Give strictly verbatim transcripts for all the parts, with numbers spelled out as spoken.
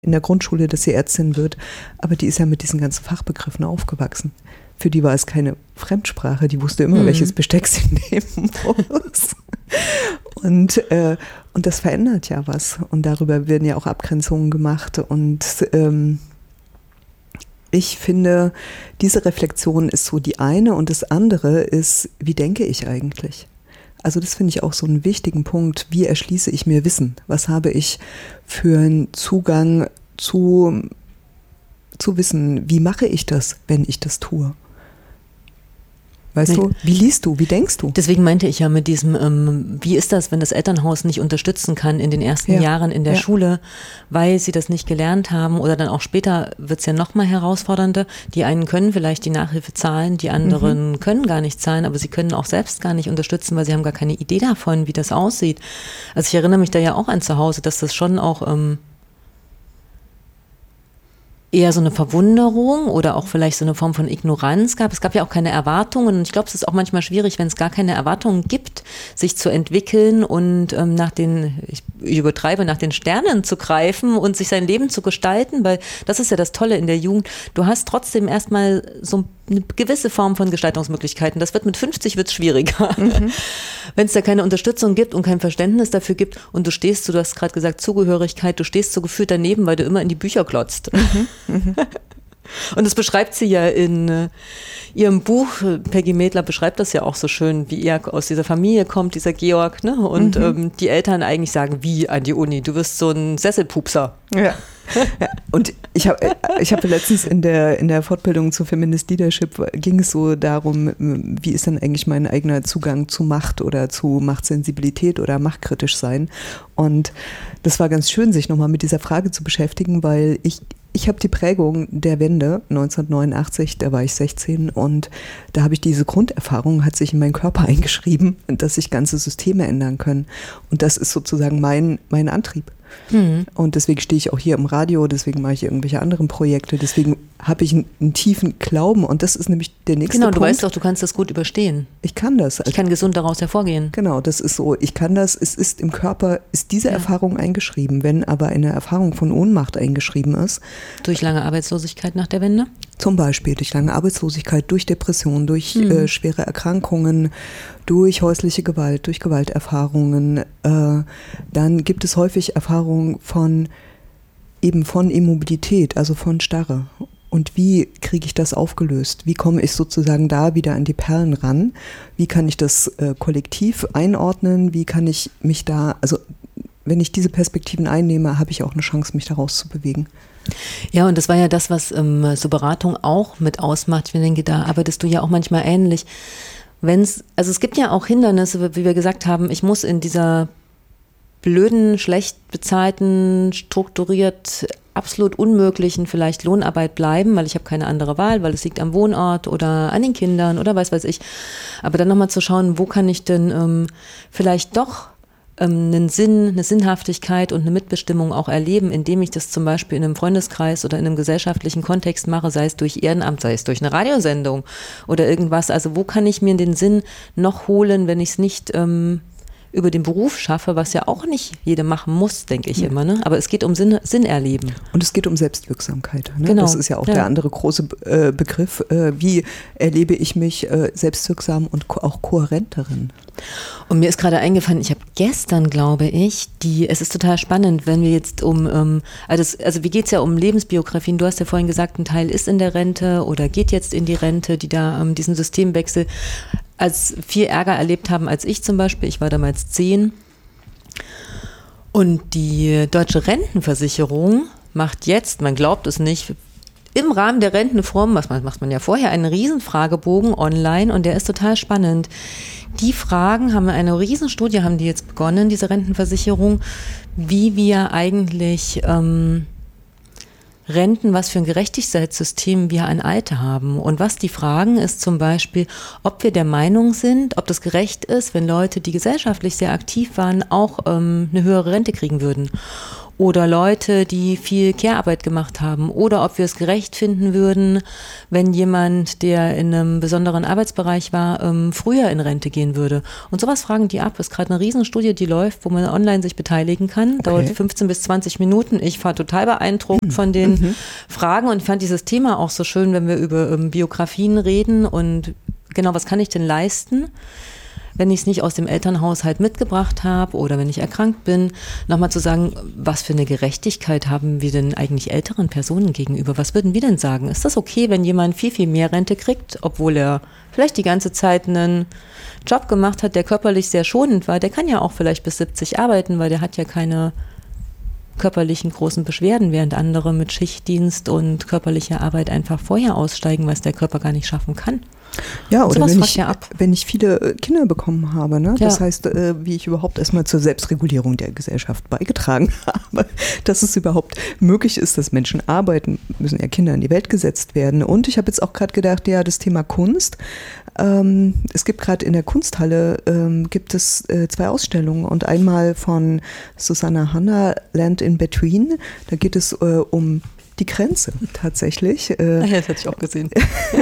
in der Grundschule, dass sie Ärztin wird, aber die ist ja mit diesen ganzen Fachbegriffen aufgewachsen. Für die war es keine Fremdsprache, die wusste immer, mhm. welches Besteck sie nehmen muss. Und, äh, und das verändert ja was. Und darüber werden ja auch Abgrenzungen gemacht. Und ähm, ich finde, diese Reflexion ist so die eine. Und das andere ist, wie denke ich eigentlich? Also das finde ich auch so einen wichtigen Punkt. Wie erschließe ich mir Wissen? Was habe ich für einen Zugang zu, zu Wissen? Wie mache ich das, wenn ich das tue? Weißt du, wie liest du, wie denkst du? Deswegen meinte ich ja mit diesem, ähm, wie ist das, wenn das Elternhaus nicht unterstützen kann in den ersten ja. Jahren in der ja. Schule, weil sie das nicht gelernt haben oder dann auch später wird es ja noch mal herausfordernder. Die einen können vielleicht die Nachhilfe zahlen, die anderen mhm. können gar nicht zahlen, aber sie können auch selbst gar nicht unterstützen, weil sie haben gar keine Idee davon, wie das aussieht. Also ich erinnere mich da ja auch an zu Hause, dass das schon auch ähm, eher so eine Verwunderung oder auch vielleicht so eine Form von Ignoranz gab. Es gab ja auch keine Erwartungen und ich glaube, es ist auch manchmal schwierig, wenn es gar keine Erwartungen gibt, sich zu entwickeln und ähm, nach den, ich, ich übertreibe, nach den Sternen zu greifen und sich sein Leben zu gestalten, weil das ist ja das Tolle in der Jugend. Du hast trotzdem erstmal so eine gewisse Form von Gestaltungsmöglichkeiten. Das wird mit fünfzig wird's schwieriger. Mhm. Wenn es da keine Unterstützung gibt und kein Verständnis dafür gibt und du stehst, du hast gerade gesagt, Zugehörigkeit, du stehst so gefühlt daneben, weil du immer in die Bücher glotzt. Mhm. Mhm. Und das beschreibt sie ja in äh, ihrem Buch, Peggy Mädler beschreibt das ja auch so schön, wie er aus dieser Familie kommt, dieser Georg, ne? Und mhm. ähm, die Eltern eigentlich sagen, wie an die Uni, du wirst so ein Sesselpupser. Ja. Ja, und ich habe ich hab letztens in der, in der Fortbildung zu Feminist Leadership ging es so darum, wie ist denn eigentlich mein eigener Zugang zu Macht oder zu Machtsensibilität oder machtkritisch sein. Und das war ganz schön, sich nochmal mit dieser Frage zu beschäftigen, weil ich Ich habe die Prägung der Wende neunzehnhundertneunundachtzig, da war ich sechzehn und da habe ich diese Grunderfahrung, hat sich in meinen Körper eingeschrieben, dass sich ganze Systeme ändern können. Und das ist sozusagen mein, mein Antrieb. Mhm. Und deswegen stehe ich auch hier im Radio, deswegen mache ich irgendwelche anderen Projekte, deswegen habe ich einen, einen tiefen Glauben und das ist nämlich der nächste genau, Punkt. Genau, du weißt doch, du kannst das gut überstehen. Ich kann das. Ich kann gesund daraus hervorgehen. Genau, das ist so, ich kann das, es ist im Körper, ist diese ja. Erfahrung eingeschrieben, wenn aber eine Erfahrung von Ohnmacht eingeschrieben ist. Durch lange Arbeitslosigkeit nach der Wende? Zum Beispiel durch lange Arbeitslosigkeit, durch Depression, durch mhm. äh, schwere Erkrankungen, durch häusliche Gewalt, durch Gewalterfahrungen. Äh, dann gibt es häufig Erfahrungen von eben von Immobilität, also von Starre. Und wie kriege ich das aufgelöst? Wie komme ich sozusagen da wieder an die Perlen ran? Wie kann ich das äh, kollektiv einordnen? Wie kann ich mich da, also wenn ich diese Perspektiven einnehme, habe ich auch eine Chance, mich daraus zu bewegen. Ja, und das war ja das, was ähm, so Beratung auch mit ausmacht. Ich denke, da arbeitest du ja auch manchmal ähnlich. Wenn's, also es gibt ja auch Hindernisse, wie wir gesagt haben, ich muss in dieser blöden, schlecht bezahlten, strukturiert absolut unmöglichen vielleicht Lohnarbeit bleiben, weil ich habe keine andere Wahl, weil es liegt am Wohnort oder an den Kindern oder weiß weiß ich. Aber dann nochmal zu schauen, wo kann ich denn ähm, vielleicht doch ähm, einen Sinn, eine Sinnhaftigkeit und eine Mitbestimmung auch erleben, indem ich das zum Beispiel in einem Freundeskreis oder in einem gesellschaftlichen Kontext mache, sei es durch Ehrenamt, sei es durch eine Radiosendung oder irgendwas. Also wo kann ich mir den Sinn noch holen, wenn ich es nicht ähm, über den Beruf schaffe, was ja auch nicht jeder machen muss, denke ich ja. immer. Ne? Aber es geht um Sinn, Sinn erleben. Und es geht um Selbstwirksamkeit. Ne? Genau. Das ist ja auch ja. der andere große äh, Begriff. Äh, wie erlebe ich mich äh, selbstwirksam und ko- auch kohärent darin? Und mir ist gerade eingefallen, ich habe gestern, glaube ich, die, es ist total spannend, wenn wir jetzt um, ähm, also, es, also wie geht es ja um Lebensbiografien? Du hast ja vorhin gesagt, ein Teil ist in der Rente oder geht jetzt in die Rente, die da ähm, diesen Systemwechsel als viel Ärger erlebt haben als ich zum Beispiel. Ich war damals zehn. Und die Deutsche Rentenversicherung macht jetzt, man glaubt es nicht, im Rahmen der Rentenreform, was macht man ja vorher, einen riesen Fragebogen online und der ist total spannend. Die Fragen haben eine Riesenstudie, haben die jetzt begonnen, diese Rentenversicherung, wie wir eigentlich ähm, Renten, was für ein Gerechtigkeitssystem wir an Alte haben. Und was die fragen, ist zum Beispiel, ob wir der Meinung sind, ob das gerecht ist, wenn Leute, die gesellschaftlich sehr aktiv waren, auch ähm, eine höhere Rente kriegen würden. oder Leute, die viel Care-Arbeit gemacht haben oder ob wir es gerecht finden würden, wenn jemand, der in einem besonderen Arbeitsbereich war, ähm, früher in Rente gehen würde. Und sowas fragen die ab. Es ist gerade eine Riesenstudie, die läuft, wo man online sich beteiligen kann. Dauert okay. fünfzehn bis zwanzig Minuten. Ich war total beeindruckt mhm. von den mhm. Fragen und fand dieses Thema auch so schön, wenn wir über ähm, Biografien reden und genau, was kann ich denn leisten, wenn ich es nicht aus dem Elternhaushalt mitgebracht habe oder wenn ich erkrankt bin, nochmal zu sagen, was für eine Gerechtigkeit haben wir denn eigentlich älteren Personen gegenüber? Was würden wir denn sagen? Ist das okay, wenn jemand viel, viel mehr Rente kriegt, obwohl er vielleicht die ganze Zeit einen Job gemacht hat, der körperlich sehr schonend war? Der kann ja auch vielleicht bis siebzig arbeiten, weil der hat ja keine körperlichen großen Beschwerden, während andere mit Schichtdienst und körperlicher Arbeit einfach vorher aussteigen, was der Körper gar nicht schaffen kann. Ja, oder wenn ich, ja wenn ich viele Kinder bekommen habe, ne? Das ja. heißt, äh, wie ich überhaupt erstmal zur Selbstregulierung der Gesellschaft beigetragen habe, dass es überhaupt möglich ist, dass Menschen arbeiten, müssen ja Kinder in die Welt gesetzt werden. Und ich habe jetzt auch gerade gedacht, ja, das Thema Kunst. Ähm, es gibt gerade in der Kunsthalle ähm, gibt es äh, zwei Ausstellungen und einmal von Susanna Hanna, Land in Between. Da geht es äh, um die Grenze tatsächlich. Ach ja, das hatte ich auch gesehen.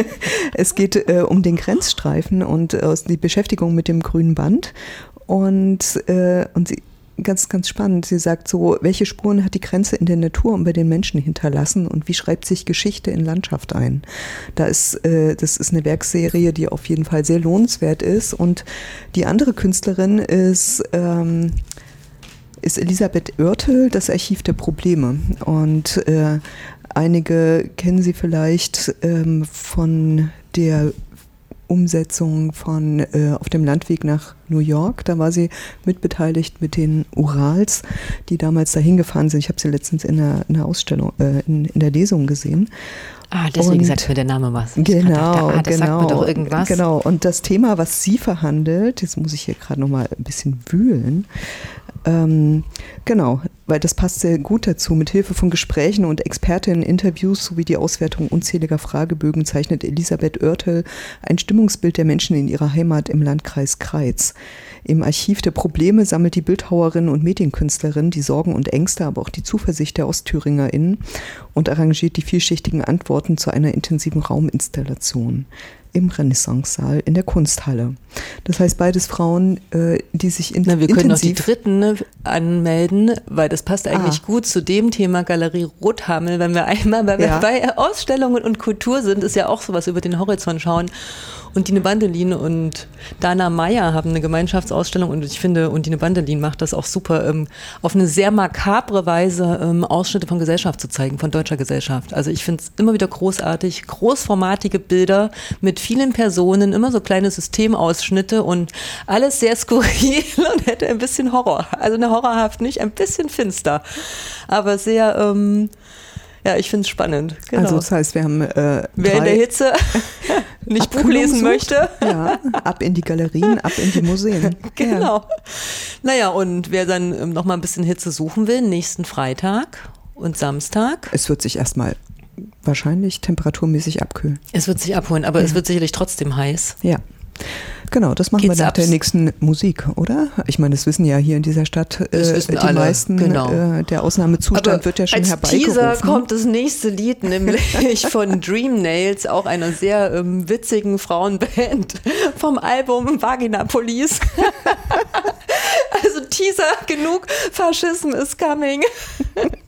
Es geht äh, um den Grenzstreifen und äh, die Beschäftigung mit dem grünen Band. Und, äh, und sie, ganz, ganz spannend, sie sagt so, welche Spuren hat die Grenze in der Natur und bei den Menschen hinterlassen und wie schreibt sich Geschichte in Landschaft ein? Da ist, äh, das ist eine Werkserie, die auf jeden Fall sehr lohnenswert ist. Und die andere Künstlerin ist... Ähm, ist Elisabeth Oertel, das Archiv der Probleme. Und äh, einige kennen sie vielleicht ähm, von der Umsetzung von äh, Auf dem Landweg nach New York. Da war sie mitbeteiligt mit den Urals, die damals dahin gefahren sind. Ich habe sie letztens in der, in der Ausstellung, äh, in, in der Lesung gesehen. Ah, deswegen und, sagt mir der Name was. Ich genau, dachte, ah, das genau, sagt mir doch irgendwas. Genau, und das Thema, was sie verhandelt, jetzt muss ich hier gerade nochmal ein bisschen wühlen, ähm, genau, weil das passt sehr gut dazu. Mit Hilfe von Gesprächen und Expertinnen, Interviews sowie die Auswertung unzähliger Fragebögen zeichnet Elisabeth Oertel ein Stimmungsbild der Menschen in ihrer Heimat im Landkreis Kreiz. Im Archiv der Probleme sammelt die Bildhauerin und Medienkünstlerin die Sorgen und Ängste, aber auch die Zuversicht der OstthüringerInnen und arrangiert die vielschichtigen Antworten zu einer intensiven Rauminstallation im Renaissance-Saal in der Kunsthalle. Das heißt, beides Frauen, äh, die sich in, Na, wir können intensiv... auch die Dritten ne, anmelden, weil das passt eigentlich ah. gut zu dem Thema Galerie Rothammel, wenn wir einmal bei, ja. bei Ausstellungen und Kultur sind, ist ja auch sowas über den Horizont schauen. Und Dine Bandelin und Dana Meyer haben eine Gemeinschaftsausstellung und ich finde, und Dine Bandelin macht das auch super, ähm, auf eine sehr makabre Weise ähm, Ausschnitte von Gesellschaft zu zeigen, von deutscher Gesellschaft. Also ich finde es immer wieder großartig, großformatige Bilder mit vielen Personen, immer so kleine Systemausschnitte und alles sehr skurril und hätte ein bisschen Horror. Also eine horrorhaft nicht, ein bisschen finster, aber sehr... Ähm, Ja, ich finde es spannend. Genau. Also das heißt, wir haben äh, wer in der Hitze nicht Buch lesen möchte. Ja, ab in die Galerien, ab in die Museen. Genau. Ja. Naja, und wer dann ähm, noch mal ein bisschen Hitze suchen will, nächsten Freitag und Samstag. Es wird sich erstmal wahrscheinlich temperaturmäßig abkühlen. Es wird sich abholen, aber ja. es wird sicherlich trotzdem heiß. Ja. Genau, das machen Geht's wir nach abs- der nächsten Musik, oder? Ich meine, das wissen ja hier in dieser Stadt äh, die alle. meisten. Genau. Äh, der Ausnahmezustand Aber wird ja schon als herbeigerufen. Teaser kommt das nächste Lied, nämlich von Dream Nails, auch einer sehr ähm, witzigen Frauenband vom Album Vagina Police. Also Teaser genug, Faschism is coming.